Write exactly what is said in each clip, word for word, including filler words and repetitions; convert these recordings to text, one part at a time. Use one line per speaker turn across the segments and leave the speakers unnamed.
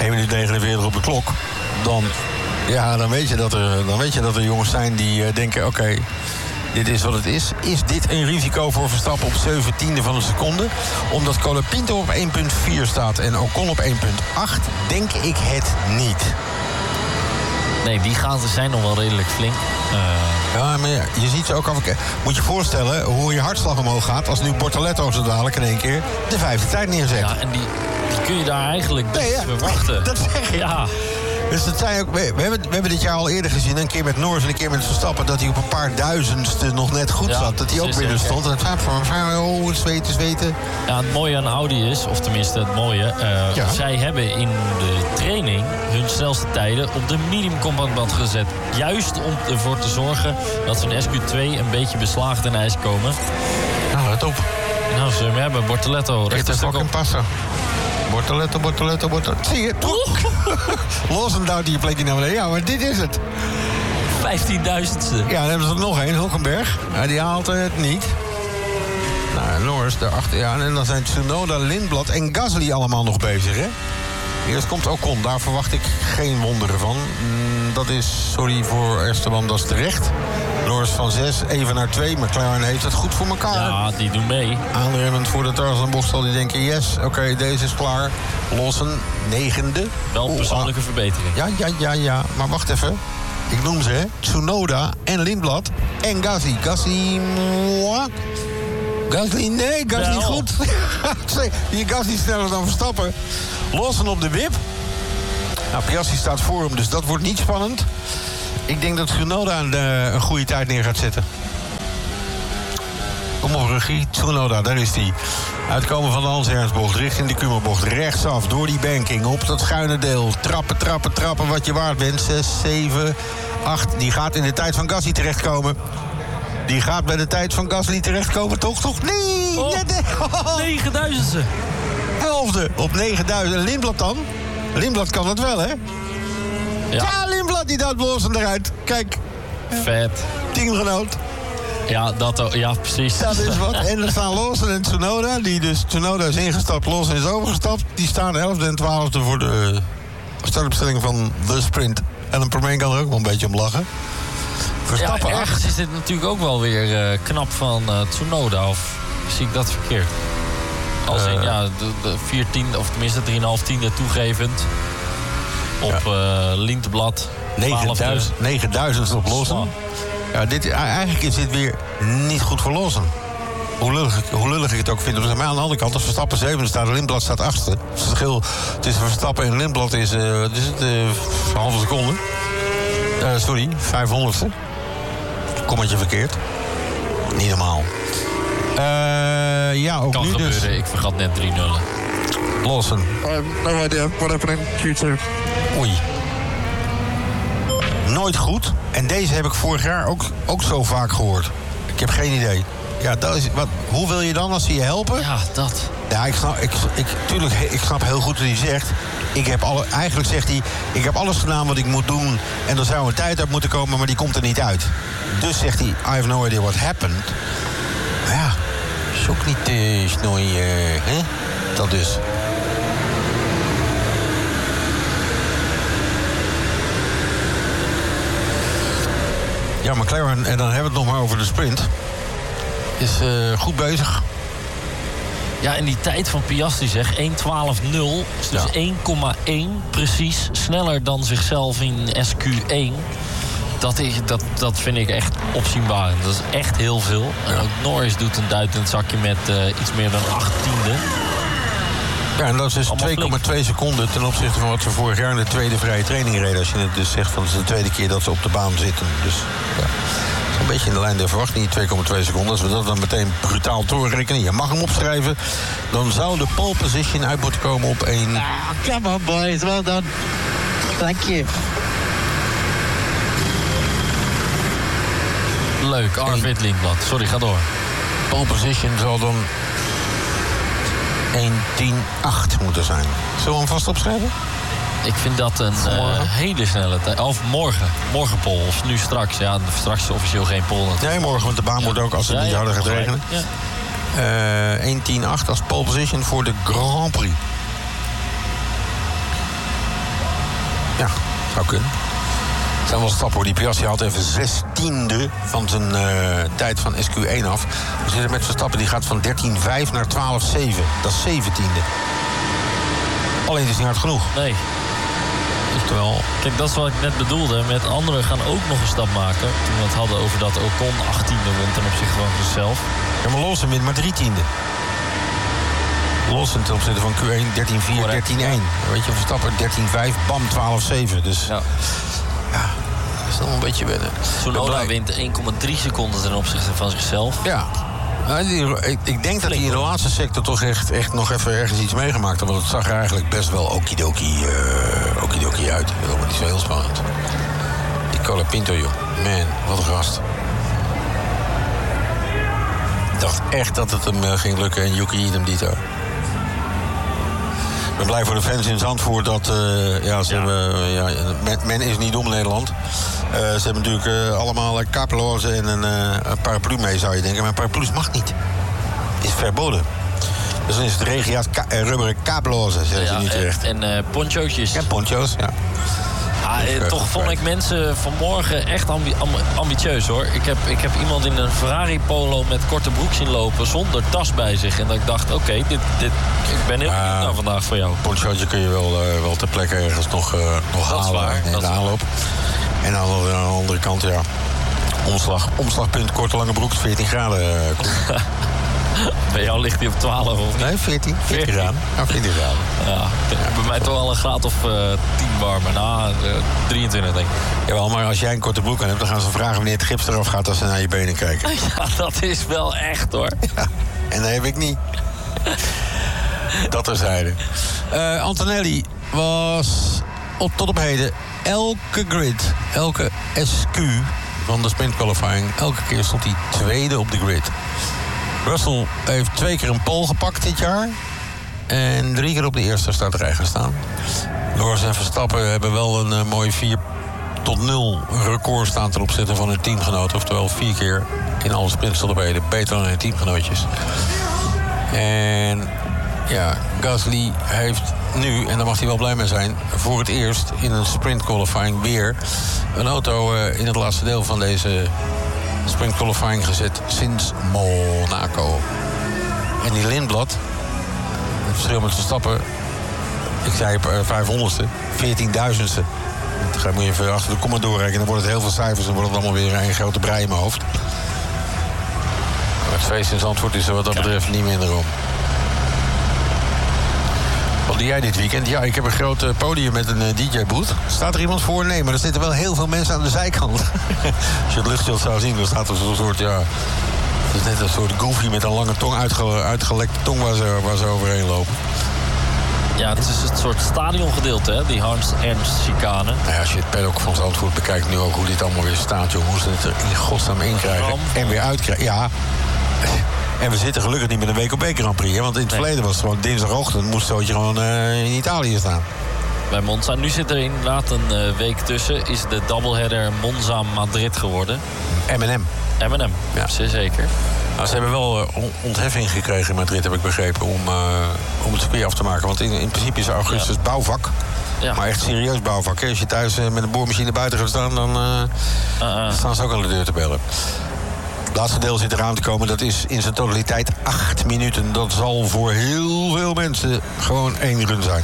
één minuut negenenveertig op de klok... dan, ja, dan, weet, je dat er, dan weet je dat er jongens zijn die uh, denken... oké, okay, dit is wat het is. Is dit een risico voor Verstappen op zeventiende van een seconde? Omdat Colapinto op één komma vier staat en Ocon op één komma acht... denk ik het niet.
Nee, die gaten zijn nog wel redelijk flink. Uh...
Ja, maar ja, je ziet ze ook af en toe. Moet je voorstellen hoe je hartslag omhoog gaat... als nu Bortoletto zo dadelijk in één keer de vijfde tijd neerzet.
Ja, en die, die kun je daar eigenlijk best nee, ja, verwachten.
Dat zeg ik. Ja. Dus dat zijn ook, we, hebben, we hebben dit jaar al eerder gezien... een keer met Norris en een keer met Verstappen... dat hij op een paar duizendste nog net goed ja, zat. Dat hij ook binnen stond. En het oh, zweten, zweten.
Ja, het mooie aan Audi is, of tenminste het mooie... Uh, ja. zij hebben in de training hun snelste tijden... op de minimumcompactband gezet. Juist om ervoor te zorgen dat ze in S Q twee... een beetje beslagen ten ijs komen.
Nou, let op.
Nou, ze hebben Bortoletto.
Dit is fucking passen. Bortoletto, Bortoletto, Bortoletto. Zie je? Lawson duwt die plekje naar beneden. Ja, maar dit is het.
vijftienduizendste.
Ja, dan hebben ze er nog één, Hulkenberg. Ja, die haalt het niet. Nou, Norris daarachter. Ja, en dan zijn Tsunoda, Lindblad en Gasly allemaal nog bezig, hè? Eerst komt Ocon, daar verwacht ik geen wonderen van. Dat is, sorry voor Esteban, dat is terecht. Norris van zes, even naar twee. McLaren heeft het goed voor elkaar.
Ja, die doen mee.
Aanremmend voor de Tarzanbocht zal die denken... yes, oké, okay, deze is klaar. Lawson, negende.
Wel persoonlijke oh, ah. verbetering.
Ja, ja, ja, ja. Maar wacht even. Ik noem ze, hè. Tsunoda en Lindblad en Gasly. Gasly... Gasly, nee, Gasly ja, goed. Die Gasly sneller dan Verstappen. Lawson op de wip. Nou, Piastri staat voor hem, dus dat wordt niet spannend. Ik denk dat Tsunoda een, uh, een goede tijd neer gaat zetten. Kom op, regie. Tsunoda, daar is hij. Uitkomen van de Hans-Ernstbocht, richting de Kummerbocht. Rechtsaf, door die banking, op dat schuine deel. Trappen, trappen, trappen, wat je waard bent. zes, zeven, acht. Die gaat in de tijd van Gasly terechtkomen. Die gaat bij de tijd van Gasly terechtkomen, toch? Toch? Nee!
Oh,
oh.
negenduizendste.
Elfde op negenduizend. Lindblad dan? Lindblad kan het wel, hè? Ja, ja Lindblad die duwt Lawson eruit. Kijk.
Vet.
Teamgenoot.
Ja, dat ook. Ja, precies.
Dat is wat. En er staan Lawson en Tsunoda. Die dus, Tsunoda is ingestapt, Lawson is overgestapt. Die staan elfde en twaalfde voor de startopstelling van de sprint. En een Permain kan er ook wel een beetje om lachen. Verstappen
ja, ergens is dit natuurlijk ook wel weer uh, knap van uh, Tsunoda. Of zie ik dat verkeerd? Als in, uh, ja, de, de vier tiende, of tenminste drie komma vijf tiende toegevend. Op ja. uh, Lindblad.
negenduizend op Lawson. Ja, dit, eigenlijk is dit weer niet goed voor Lawson. Hoe lullig, hoe lullig ik het ook vind. Maar aan de andere kant, als Verstappen zevende staat, Lindblad staat achtste. Het verschil tussen Verstappen en Lindblad is, uh, is het, uh, een halve seconde. Uh, sorry, vijfhonderdste. Kommetje verkeerd. Niet normaal. Uh, ja, ook
kan
nu
gebeuren,
dus.
Ik vergat net drie nullen.
Lawson.
I have no idea what happened in Q twee.
Oei. Nooit goed. En deze heb ik vorig jaar ook, ook zo vaak gehoord. Ik heb geen idee. Ja, dat is, wat, hoe wil je dan als ze je helpen?
Ja, dat.
Ja, ik snap, ik, ik, tuurlijk, ik snap heel goed wat hij zegt. Ik heb alle, eigenlijk zegt hij, ik heb alles gedaan wat ik moet doen. En er zou een tijd uit moeten komen, maar die komt er niet uit. Dus zegt hij, I have no idea what happened. Maar ja, is ook niet uh, snel, uh, hè? Dat dus. Ja, McLaren, en dan hebben we het nog maar over de sprint. Is uh, goed bezig.
Ja, en die tijd van Piastri zeg, één twaalf nul. Is dus ja. één komma één precies sneller dan zichzelf in S Q één. Dat, is, dat, dat vind ik echt opzienbaar. Dat is echt heel veel. En ook Norris doet een duit in het zakje met uh, iets meer dan achttiende.
Ja, en dat is dus twee komma twee seconden ten opzichte van wat ze vorig jaar in de tweede vrije training reden. Als je het dus zegt van het is de tweede keer dat ze op de baan zitten. Dus ja, dat is een beetje in de lijn der verwachting, twee komma twee seconden. Als we dat dan meteen brutaal doorrekenen, je mag hem opschrijven, dan zou de pole position uit moeten komen op één.
Ah, come on boys, well done. Thank you.
Leuk, Arvid Lindblad. Sorry, ga door.
Pole position zal dan één tien acht moeten zijn. Zullen we hem vast opschrijven?
Ik vind dat een uh, hele snelle tijd. Of morgen. Morgen pol. Of nu straks. Ja, straks is officieel geen pol.
Nee, morgen, want de baan ja. wordt ook als het ja, niet harder gaat regenen. Ja. Uh, één tien acht als pole position voor de Grand Prix. Ja, zou kunnen. Er zijn wel stappen hoor. Die Piastri haalt even zestiende van zijn uh, tijd van S Q één af. We zitten met Verstappen, die gaat van dertien vijf naar twaalf zeven. Dat is zeventiende. Alleen het is niet hard genoeg.
Nee.
Terwijl...
Kijk, dat is wat ik net bedoelde. Met anderen gaan ook nog een stap maken. Toen we het hadden over dat Ocon achttiende won ten opzichte van zichzelf.
Ja, maar Lawson wint maar drie tiende. Lawson ten opzichte van Q één dertien vier, dertien één. Weet je, Verstappen dertien vijf, bam, twaalf zeven. Dus ja, ja dat is nog een beetje wennen.
Tsunoda wint één komma drie seconden ten opzichte van zichzelf.
Ja. Nou, die, ik, ik denk dat hij in de laatste sector toch echt, echt nog even ergens iets meegemaakt had. Want het zag er eigenlijk best wel okidoki, uh, okidoki uit. Helemaal niet zo heel spannend. Die Colapinto, joh. Man, wat een gast. Ik dacht echt dat het hem uh, ging lukken en Yuki idem dito. Ik ben blij voor de fans in Zandvoort dat... Uh, ja, ze ja. Hebben, uh, ja, men, men is niet dom in Nederland. Uh, ze hebben natuurlijk uh, allemaal kapelozen en een, uh, een paraplu mee, zou je denken. Maar paraplu's mag niet. Is verboden. Dus dan is het regia's ka- uh, rubberen kapelozen, zeggen ze
ja,
nu terecht.
En, en uh, ponchootjes.
En poncho's, ja.
Ah, eh, toch vond ik mensen vanmorgen echt ambi- amb- ambitieus, hoor. Ik heb, ik heb iemand in een Ferrari Polo met korte broek zien lopen zonder tas bij zich. En dat ik dacht, oké, okay, dit, dit, ik ben heel benieuwd uh, naar vandaag voor jou.
Ponchootje kun je wel, uh, wel ter plekke ergens nog, uh, nog
dat
halen
waar,
in de aanloop. En dan aan de andere kant, ja, omslag, omslagpunt, korte lange broek, veertien graden. Uh,
bij jou ligt hij op twaalf of niet?
Nee, veertien. veertien graden. Ja, veertien graden.
Ja, ja, bij mij toch wel een graad of uh, tien warmer. Nou, uh, drieëntwintig denk ik.
Jawel, maar als jij een korte broek aan hebt, dan gaan ze vragen wanneer het gips eraf gaat als ze naar je benen kijken.
Ja, dat is wel echt, hoor.
Ja, en dat heb ik niet. Dat terzijde. Uh, Antonelli was op, tot op heden elke grid, elke S Q van de sprint qualifying, elke keer stond hij tweede op de grid. Russell heeft twee keer een pole gepakt dit jaar. En drie keer op de eerste startrij gestaan. Norris en Verstappen hebben wel een uh, mooi vier tot nul record staan ten opzichte van hun teamgenoten. Oftewel vier keer in alle sprints tot op heden beter dan hun teamgenootjes. En ja, Gasly heeft nu, en daar mag hij wel blij mee zijn, voor het eerst in een sprint qualifying weer een auto uh, in het laatste deel van deze sprint qualifying gezet sinds Monaco. En die Lindblad, het verschil met Verstappen, ik zei op vijfhonderdste, veertienduizendste. Dan moet je even achter de komma doorrekenen, dan wordt het heel veel cijfers en wordt het allemaal weer een grote brei in mijn hoofd. Maar het feest in Zandvoort is er wat dat betreft niet minder om. Wat doe jij dit weekend? Ja, ik heb een groot uh, podium met een uh, D J-booth. Staat er iemand voor? Nee, maar er zitten wel heel veel mensen aan de zijkant. Als je het luchtschild zou zien, dan staat er zo'n soort, ja... Het is net een soort goofy met een lange tong, uitge, uitgelekte tong waar ze, waar ze overheen lopen.
Ja, het is het soort stadiongedeelte, hè? Die Hans Ernst chicane.
Nou ja, als je het paddock van Zandvoort bekijkt nu ook hoe dit allemaal weer staat, joh. Hoe ze het er in godsnaam in krijgen en weer uitkrijgen. Ja... En we zitten gelukkig niet met een W K B Grand Prix. Hè? Want in het nee. verleden was het gewoon dinsdagochtend... moest zootje gewoon uh, in Italië staan.
Bij Monza. Nu zit er inderdaad een uh, week tussen. Is de doubleheader Monza-Madrid geworden.
M en M.
M en M, ja. Zeer zeker.
Nou, ze hebben wel uh, ontheffing gekregen in Madrid, heb ik begrepen... om, uh, om het circuit af te maken. Want in, in principe is augustus ja. bouwvak. Ja. Maar echt serieus bouwvak. Hè? Als je thuis uh, met een boormachine buiten gaat staan... dan uh, uh-uh. staan ze ook aan de deur te bellen. Het laatste deel zit eraan te komen. Dat is in zijn totaliteit acht minuten. Dat zal voor heel veel mensen gewoon één run zijn.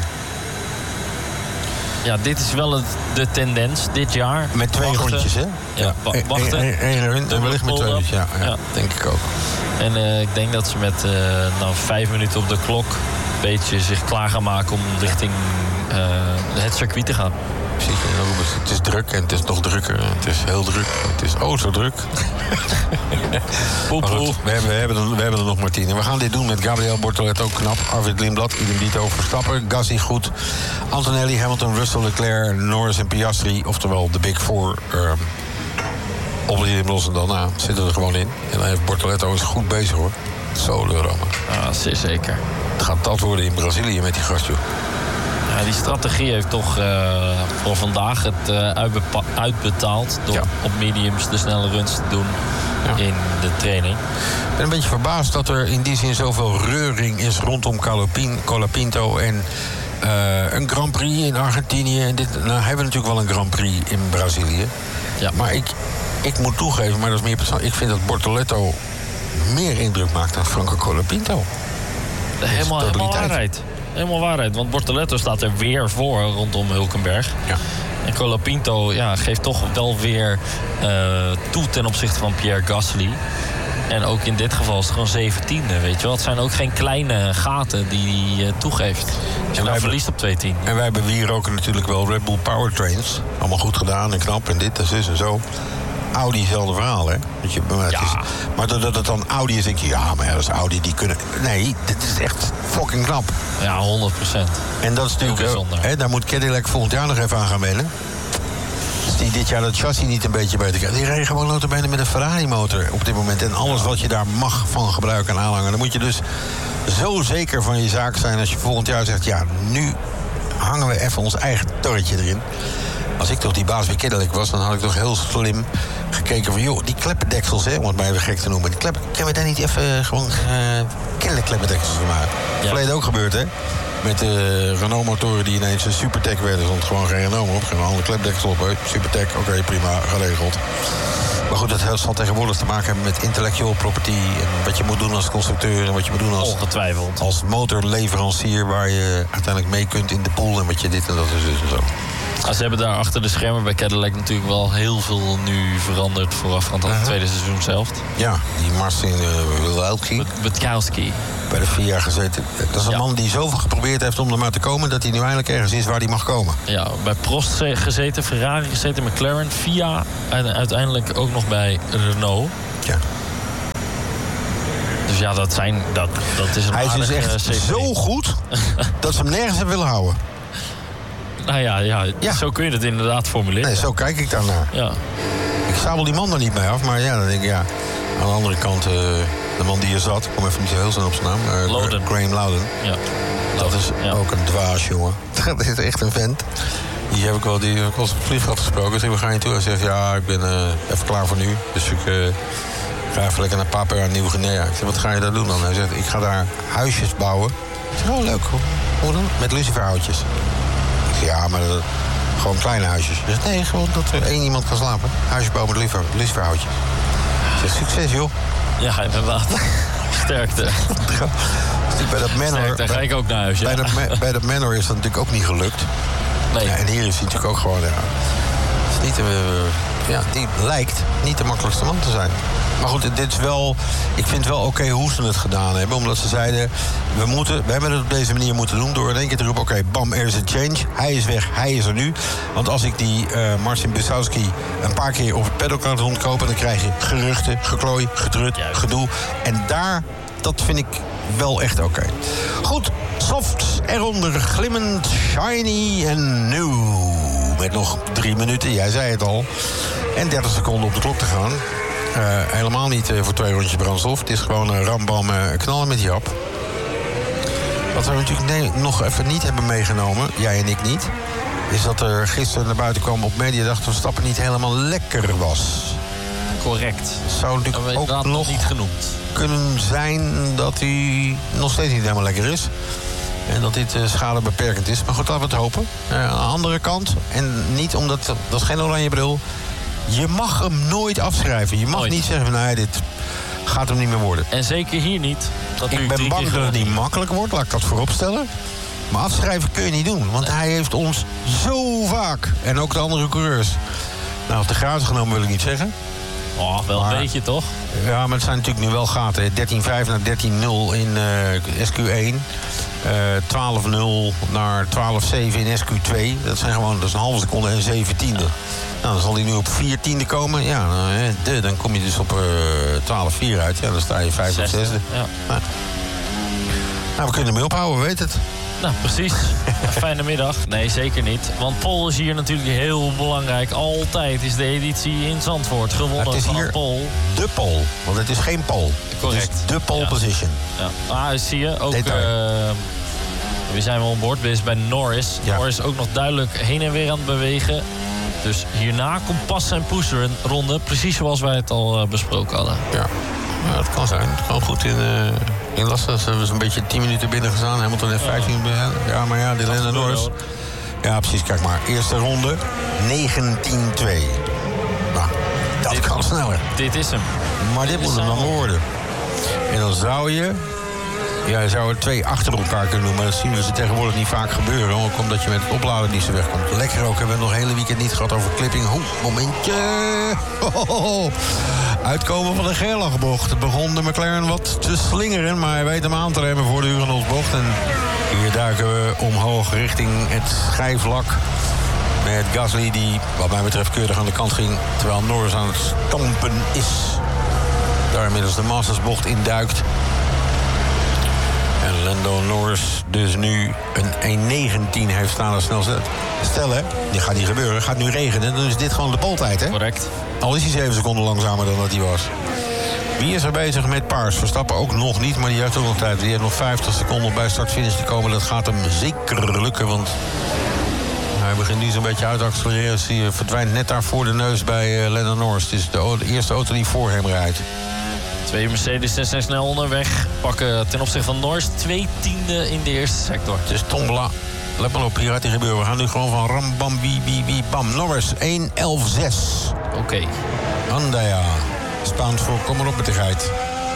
Ja, dit is wel het, de tendens dit jaar.
Met twee wachten. rondjes, hè?
Ja, wa- wachten.
Eén run en wellicht met twee rondjes, ja, ja, ja. Denk ik ook.
En uh, ik denk dat ze met uh, nou, vijf minuten op de klok... een beetje zich klaar gaan maken om richting uh, het circuit te gaan.
Precies, het is druk en het is nog drukker. Het is heel druk. Het is oh zo druk.
Poep,
goed, we, hebben, we, hebben er, we hebben er nog maar tien. En we gaan dit doen met Gabriel Bortoletti, ook knap. Arvid Lindblad, idem dito, Verstappen, Gasly goed. Antonelli, Hamilton, Russell, Leclerc, Norris en Piastri. Oftewel de Big Four. Um, op die lossen dan na. Zitten er gewoon in. En dan heeft Bortoletti is goed bezig, hoor. Zo, Roma.
Ah, zeer zeker.
Het gaat dat worden in Brazilië met die gast, joh.
Ja, die strategie heeft toch uh, voor vandaag het uh, uitbepa- uitbetaald... door ja. op mediums de snelle runs te doen ja. in de training.
Ik ben een beetje verbaasd dat er in die zin zoveel reuring is rondom Colapinto. En Uh, een Grand Prix in Argentinië. En dit, nou hebben we natuurlijk wel een Grand Prix in Brazilië.
Ja.
Maar ik, ik moet toegeven, maar dat is meer persoonlijk. Ik vind dat Bortoleto meer indruk maakt dan Franco Colapinto.
Helemaal, helemaal waarheid. Helemaal waarheid. Want Bortoleto staat er weer voor rondom Hulkenberg.
Ja.
En Colapinto ja, geeft toch wel weer uh, toe ten opzichte van Pierre Gasly. En ook in dit geval is het gewoon zeventiende, weet je wel. Het zijn ook geen kleine gaten die hij uh, toegeeft. Dus en hij verliest op twee tienden.
En wij hebben hier ook natuurlijk wel Red Bull Powertrains. Allemaal goed gedaan en knap en dit en zus en zo. Audi, hetzelfde verhaal, hè? Dat je, maar,
ja.
is, maar dat, dat het dan Audi is, denk je, ja, maar ja, dat is Audi, die kunnen... Nee, dit is echt fucking knap.
Ja, honderd procent.
En dat is natuurlijk...
bijzonder.
Hè, daar moet Cadillac volgend jaar nog even aan gaan wennen. Dus die dit jaar dat chassis niet een beetje beter krijgt. Die rijden gewoon nota bene met een Ferrari-motor op dit moment. En alles wat je daar mag van gebruiken en aanhangen. Dan moet je dus zo zeker van je zaak zijn als je volgend jaar zegt... ja, nu hangen we even ons eigen torretje erin. Als ik toch die baas bij Cadillac was, dan had ik toch heel slim gekeken van... joh, die kleppendeksels, hè, om het maar even gek te noemen. Die kleppen, kunnen we daar niet even uh, gewoon uh, Cadillac kleppendeksels van maken? Ja. Verleden ook gebeurd, hè? Met de uh, Renault-motoren die ineens een Supertech werden. Er stond gewoon geen Renault op. Geen andere klepdeksel op. Supertech, oké, okay, prima, geregeld. Maar goed, dat zal tegenwoordig te maken hebben met intellectual property... en wat je moet doen als constructeur en wat je moet doen als...
Ongetwijfeld.
Als motorleverancier waar je uiteindelijk mee kunt in de pool... en wat je dit en dat is en zo.
Ja, ze hebben daar achter de schermen bij Cadillac natuurlijk wel heel veel nu veranderd... voorafgaand aan het uh-huh. tweede seizoen zelf.
Ja, die Marcin uh, Wilhelski.
Butkowski.
Bij de vier jaar gezeten. Dat is een ja. man die zoveel geprobeerd heeft om er maar te komen... dat hij nu eindelijk ergens is waar hij mag komen.
Ja, bij Prost gezeten, Ferrari gezeten, McLaren, F I A... en uiteindelijk ook nog bij Renault.
Ja.
Dus ja, dat, zijn, dat, dat is een
Hij is dus echt
C V.
Zo goed dat ze hem nergens hebben willen houden.
Nou ja, ja, ja, zo kun je het inderdaad formuleren.
Nee, zo kijk ik daarnaar.
Ja.
Ik sabel die man er niet mee af, maar ja, dan denk ik, ja... Aan de andere kant, uh, de man die hier zat... ik kom even niet zo heel snel op zijn naam. Uh,
Loudon.
Graham Loudon.
Ja.
Dat is ja. ook een dwaas, jongen. Dat is echt een vent. Die heb ik wel, die heb ik wel eens op het vliegveld gesproken. Ik zeg, waar ga je toe? Hij zegt, ja, ik ben uh, even klaar voor nu. Dus ik uh, ga even lekker naar Papua en Nieuw-Guinea. Ik zeg, wat ga je daar doen dan? Hij zegt, ik ga daar huisjes bouwen. Ik zeg, oh, leuk. Hoe dan? Met luciferhoutjes. Ik zeg, ja, maar dat, gewoon kleine huisjes. Hij zegt, nee, gewoon dat er één iemand kan slapen. Huisjes bouwen met luciferhoutjes. Ik zeg, succes, joh.
Ja, inderdaad. Sterkte.
Bij dat Manor,
Sterkte, ga ik ook naar huis, ja.
Bij dat, bij dat Manor is dat natuurlijk ook niet gelukt.
Nee.
Ja, en hier is hij natuurlijk ook gewoon... Ja, is niet, uh, ja, die lijkt niet de makkelijkste man te zijn. Maar goed, dit is wel... Ik vind wel oké okay hoe ze het gedaan hebben. Omdat ze zeiden, we, moeten, we hebben het op deze manier moeten doen... door in één keer te roepen, oké, okay, bam, er is een change. Hij is weg, hij is er nu. Want als ik die uh, Marcin Butkowski een paar keer op het paddock kan rondkopen... dan krijg je geruchten, geklooi, gedrut, Juist. gedoe. En daar, dat vind ik wel echt oké. Okay. Goed, soft eronder, glimmend, shiny en nieuw. Met nog drie minuten, jij zei het al. En dertig seconden op de klok te gaan. Uh, helemaal niet uh, voor twee rondjes brandstof. Het is gewoon een uh, rambam uh, knallen met Jap. Wat we natuurlijk nee, nog even niet hebben meegenomen, jij en ik niet... is dat er gisteren naar buiten kwam op Mediadag... dat Verstappen niet helemaal lekker was.
Correct.
Zou natuurlijk ook nog, nog
niet genoemd
kunnen zijn dat hij nog steeds niet helemaal lekker is. En dat dit uh, schadebeperkend is. Maar goed, laten we het hopen. Uh, aan de andere kant, en niet omdat... dat is geen oranje bril... je mag hem nooit afschrijven. Je mag nooit. niet zeggen van, nee, dit gaat hem niet meer worden.
En zeker hier niet. Dat
ik ben bang dat het niet makkelijk wordt, laat ik dat voorop stellen. Maar afschrijven kun je niet doen. Want nee. hij heeft ons zo vaak, en ook de andere coureurs... nou, op de grazen genomen wil ik niet zeggen.
Oh, wel maar, een beetje, toch?
Ja, maar het zijn natuurlijk nu wel gaten. dertien vijf naar dertien nul in uh, S Q één. Uh, twaalf nul naar twaalf zeven in S Q twee. Dat zijn gewoon, dat is een halve seconde en zeventiende. Ja. Nou, dan zal hij nu op vier tiende komen. Ja, nou, de, dan kom je dus op uh, twaalf vier uit. Ja, dan sta je vijf of zesde.
Ja.
Nou. nou, we kunnen ermee ophouden, we weten het.
Nou, precies. Fijne middag. Nee, zeker niet. Want Pol is hier natuurlijk heel belangrijk. Altijd is de editie in Zandvoort gewonnen
het is
van
hier
Pol.
De Pol, want het is geen Pol.
Correct.
Het is de pole ja. position.
Ja. Ah, zie je. Ook, uh, we zijn wel aan boord. We zijn bij Norris. Ja. Norris ook nog duidelijk heen en weer aan het bewegen. Dus hierna komt passen en pushen een ronde. Precies zoals wij het al uh, besproken hadden.
Ja. Ja, dat kan zijn. Gewoon goed in, uh, In lastig, ze hebben zo'n beetje tien minuten binnen gestaan. Hamilton heeft vijftien minuten. Ja, maar ja, die Lando Norris. Ja, precies, kijk maar. Eerste ronde, negentien twee. Nou, dat dit, kan sneller.
Dit is hem.
Maar dit, dit moet hem dan worden. En dan zou je... Ja, je zou er twee achter elkaar kunnen doen, maar dat zien we ze tegenwoordig niet vaak gebeuren. Ook omdat je met het opladen niet zo wegkomt. Lekker ook, hebben we nog het hele weekend niet gehad over clipping. Ho, momentje. Ho, ho, ho. Uitkomen van de Gerlachbocht. Het begon de McLaren wat te slingeren, maar hij weet hem aan te remmen voor de Uranusbocht. En hier duiken we omhoog richting het schijfvlak. Met Gasly die, wat mij betreft, keurig aan de kant ging. Terwijl Norris aan het stampen is. Daar inmiddels de Mastersbocht in duikt. En Lando Norris dus nu een één negentien heeft staan als snelste. Stel hè, dit gaat niet gebeuren, gaat nu regenen. Dan is dit gewoon de poltijd hè?
Correct.
Al is hij zeven seconden langzamer dan dat hij was. Wie is er bezig met paars? Verstappen ook nog niet, maar die heeft ook nog tijd. Die heeft nog vijftig seconden bij start-finish te komen. Dat gaat hem zeker lukken, want hij begint nu zo'n beetje uit te accelereren. Hij verdwijnt net daar voor de neus bij uh, Lando Norris. Het is de, de eerste auto die voor hem rijdt.
Twee Mercedes zijn snel onderweg. Pakken ten opzichte van Norris twee tiende in de eerste sector.
Het is tombola. Let maar op, hier gaat hij gebeuren. We gaan nu gewoon van ram, bam, bi, bi, bi, bam. Norris, één elf zes.
Oké. Okay.
Andaya. Spaans voor, kom maar op met de geit.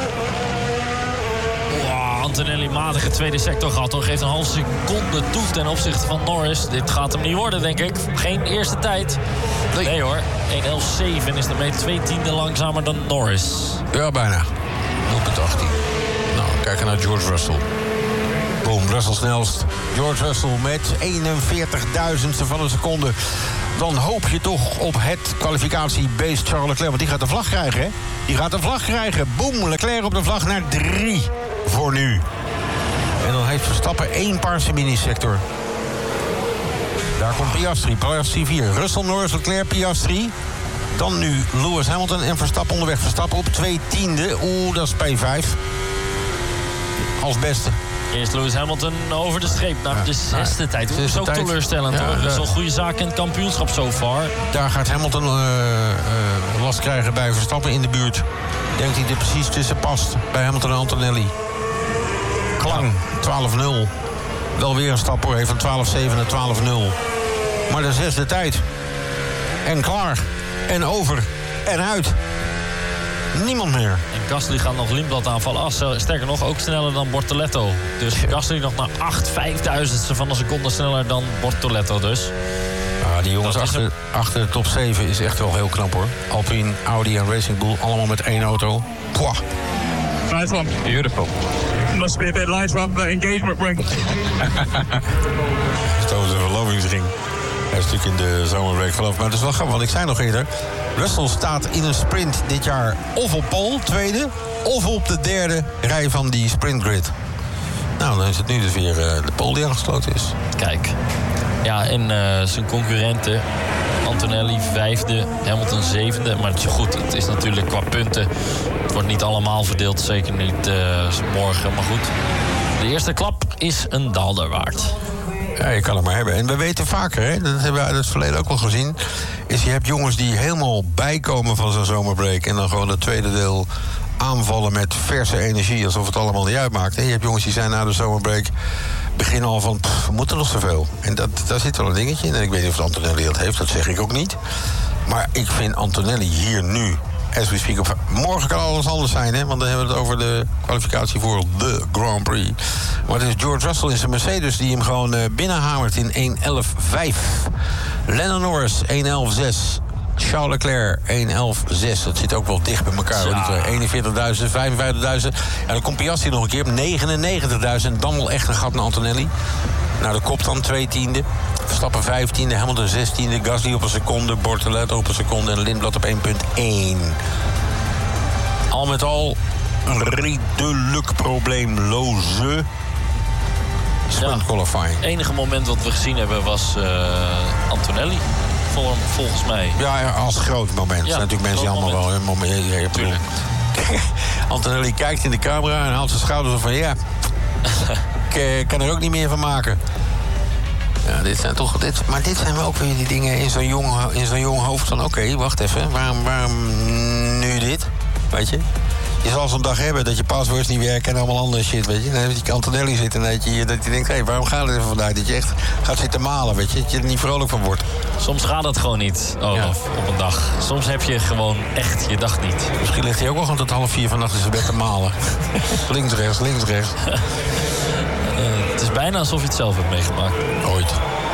Wow, Antonelli matige tweede sector gehad. Nog geeft een half seconde toe ten opzichte van Norris. Dit gaat hem niet worden, denk ik. Geen eerste tijd. Nee, nee hoor. één elf zeven is daarmee twee tiende langzamer dan Norris.
Ja, bijna. nul komma achttien. Nou, kijken naar George Russell. Boom, Russell snelst. George Russell met eenenveertigduizendste van een seconde. Dan hoop je toch op het kwalificatiebeest Charles Leclerc. Want die gaat de vlag krijgen, hè? Die gaat de vlag krijgen. Boom, Leclerc op de vlag naar drie voor nu. En dan heeft Verstappen één paarse minisector. Daar komt Piastri, Piastri vier. Russell, Norris, Leclerc, Piastri. Dan nu Lewis Hamilton en Verstappen onderweg. Verstappen op twee tiende. Oeh, dat is P vijf. Als beste.
Eerst Lewis Hamilton over de streep naar ja, de zesde ja, tijd. Dat is ook tijd. Teleurstellend ja, hoor. Dat is wel een goede zaak in het kampioenschap so far. Daar gaat Hamilton uh, uh, last krijgen bij Verstappen in de buurt. Denkt hij er precies tussen past bij Hamilton en Antonelli. Klang, twaalf nul. Wel weer een stap hoor, van twaalf zeven naar twaalf nul. Maar de zesde tijd. En klaar. En over. En uit. Niemand meer. En Gasly gaat nog Lindblad aanvallen. Ah, sterker nog, ook sneller dan Bortoletto. Dus Gasly nog naar acht vijfduizendste van een seconde sneller dan Bortoletto dus. Ah, die jongens achter, een... achter de top zeven is echt wel heel knap hoor. Alpine, Audi en Racing Bull, allemaal met één auto. Pwah.
Nice one.
Beautiful.
Must be a bit light from the engagement ring.
Het over de verlovingsring. Hij is natuurlijk in de zomerbreak verloofd. Maar dat is wel grappig, want ik zei nog eerder... Russell staat in een sprint dit jaar of op pole, tweede... of op de derde rij van die sprintgrid. Nou, dan is het nu dus weer uh, de pole die aangesloten is. Kijk. Ja, en uh, zijn concurrenten... Antonelli vijfde, Hamilton zevende. Maar het is goed, het is natuurlijk qua punten... Het wordt niet allemaal verdeeld, zeker niet uh, morgen. Maar goed, de eerste klap is een daalder waard. Ja, je kan het maar hebben. En we weten vaker, hè, dat hebben we uit het verleden ook wel gezien... is je hebt jongens die helemaal bijkomen van zo'n zomerbreak... en dan gewoon het tweede deel aanvallen met verse energie... alsof het allemaal niet uitmaakt. En je hebt jongens die zijn na de zomerbreak... beginnen al van, pff, we moeten nog zoveel. En dat, daar zit wel een dingetje in. En ik weet niet of Antonelli dat heeft, dat zeg ik ook niet. Maar ik vind Antonelli hier nu... As we speak, op... Morgen kan alles anders zijn, hè? Want dan hebben we het over de kwalificatie voor de Grand Prix. Maar het is George Russell in zijn Mercedes die hem gewoon uh, binnenhamert in één elf vijf. Lando Norris één elf zes. Charles Leclerc één elf zes. Dat zit ook wel dicht bij elkaar. Ja. eenenveertigduizend, vijfenvijftigduizend. En dan komt Piastri nog een keer op negenennegentigduizend. Dan wel echt een gat naar Antonelli. Naar de kop dan, twee tiende. Verstappen vijftiende, Hamilton zestiende. Gasly op een seconde, Bortoletto op een seconde... en Lindblad op één komma één. Al met al een redelijk probleemloze sprint qualifying. Het enige moment wat we gezien hebben was uh, Antonelli. Vol, volgens mij. Ja, als groot moment. Ja, er zijn natuurlijk mensen die allemaal wel een moment. Ja, ja, tuurlijk. Antonelli kijkt in de camera en haalt zijn schouders op van... ja, ik kan er ook niet meer van maken. Ja, dit zijn toch, dit, maar dit zijn wel ook weer die dingen in zo'n jong, in zo'n jong hoofd van... oké, okay, wacht even, waarom, waarom nu dit? Weet je? Je zal zo'n dag hebben dat je passwords niet werken en allemaal andere shit, weet je. Dan heb je Antonelli zitten en dat je, dat je denkt, hé, hey, waarom gaat het even vandaag? Dat je echt gaat zitten malen, weet je. Dat je er niet vrolijk van wordt.
Soms gaat het gewoon niet, Olaf, ja. op een dag. Soms heb je gewoon echt je dag niet.
Misschien ligt hij ook wel gewoon tot half vier vannacht in zijn bed te malen. links, rechts, links, rechts.
uh, het is bijna alsof je het zelf hebt meegemaakt.
Ooit.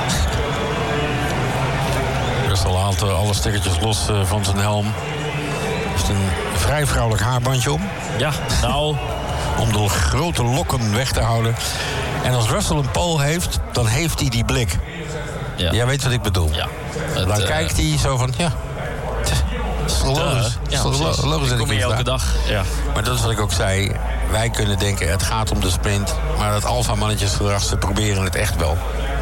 Russell haalt uh, alle stickertjes los uh, van zijn helm. Heeft een vrij vrouwelijk haarbandje om.
Ja, nou...
om de grote lokken weg te houden. En als Russell een pole heeft, dan heeft hij die blik. Ja. Jij weet wat ik bedoel.
Ja.
Het, dan uh, kijkt hij zo van, ja... Het is toch logisch. Het is toch logisch, logisch dat ik
kom je elke dag. Ja.
Maar dat is wat ik ook zei. Wij kunnen denken, het gaat om de sprint. Maar dat alfa-mannetjesgedrag, ze proberen het echt wel.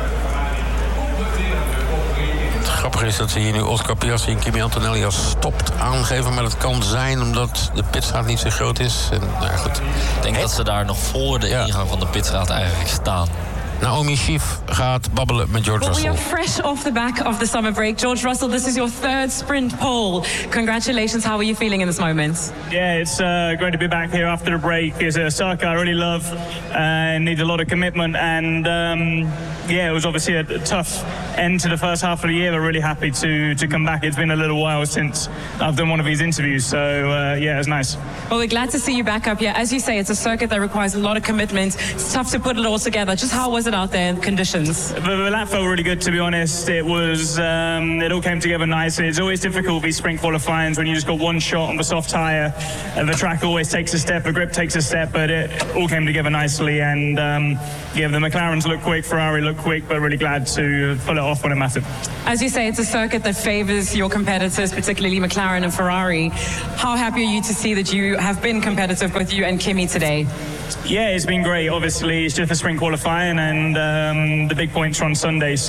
Grappig is dat ze hier nu Oscar Piastri en Kimi Antonelli als stopt aangeven. Maar dat kan zijn omdat de pitstraat niet zo groot is. En, nou goed.
Ik denk hey. dat ze daar nog voor de ja. ingang van de pitstraat eigenlijk staan.
Naomi Schief gaat babbelen met George
well,
Russell.
We are fresh off the back of the summer break. George Russell, this is your third sprint pole. Congratulations. How are you feeling in this moment?
Yeah, it's uh, great to be back here after the break. It's a circuit I really love and needs a lot of commitment. And um, yeah, it was obviously a tough end to the first half of the year. We're really happy to to come back. It's been a little while since I've done one of these interviews. So uh, yeah, it's nice.
Well, we're glad to see you back up here. As you say, it's a circuit that requires a lot of commitment. It's tough to put it all together. Just how was it out there in conditions?
The, the lap felt really good, to be honest. It was, um, it all came together nicely. It's always difficult these sprint qualifying when you just got one shot on the soft tyre. And the track always takes a step, the grip takes a step, but it all came together nicely. And um, yeah, the McLarens look quick, Ferrari look quick, but really glad to pull it off when it mattered.
As you say, it's a circuit that favours your competitors, particularly McLaren and Ferrari. How happy are you to see that you have been competitive, both you and Kimi, today?
Yeah, it's been great. Obviously, it's just a sprint qualifying, and um, the big points are on Sunday. So